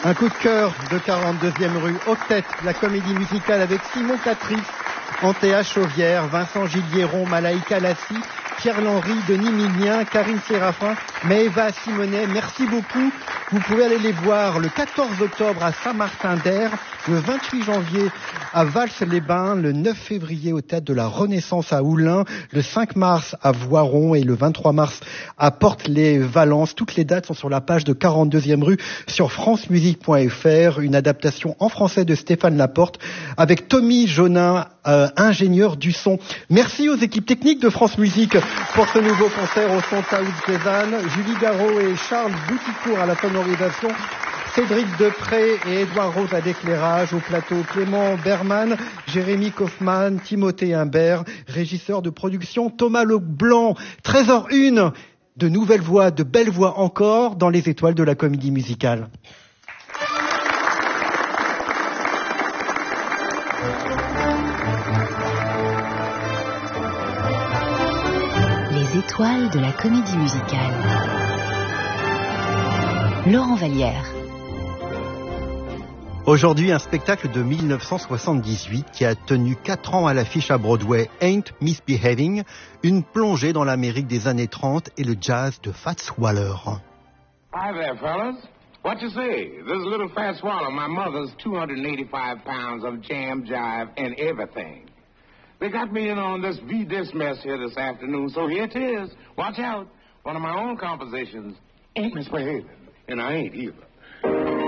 Un coup de cœur de 42e rue Octet, la comédie musicale avec Simon Catris, Antéa Chauvière, Vincent Gilliéron, Malaïka Lassi, Pierre Lenry, Denis Milien, Karine Séraphin, Maëva Simonet. Merci beaucoup. Vous pouvez aller les voir le 14 octobre à Saint-Martin-d'Air, le 28 janvier à Vals-les-Bains, le 9 février au Théâtre de la Renaissance à Oulin, le 5 mars à Voiron et le 23 mars à Portes-les-Valences. Toutes les dates sont sur la page de 42e rue sur francemusique.fr. Une adaptation en français de Stéphane Laporte avec Tommy Jonin, ingénieur du son. Merci aux équipes techniques de France Musique pour ce nouveau concert au son Taouz Cézanne, Julie Garot et Charles Bouticourt à la sonorisation, Cédric Depré et Édouard Rose à l'éclairage, au plateau Clément Berman, Jérémy Kaufmann, Timothée Imbert, régisseur de production Thomas Leblanc, 13h01, de nouvelles voix, de belles voix encore dans les étoiles de la comédie musicale. Les étoiles de la comédie musicale. Laurent Vallière. Aujourd'hui, un spectacle de 1978 qui a tenu 4 ans à l'affiche à Broadway, Ain't Misbehaving, une plongée dans l'Amérique des années 30 et le jazz de Fats Waller. Hi there, fellas. What you say? This is little Fats Waller, my mother's 285 pounds of jam, jive, and everything. They got me in on this V-Dis mess here this afternoon, so here it is. Watch out. One of my own compositions, Ain't Misbehaving, and I ain't either.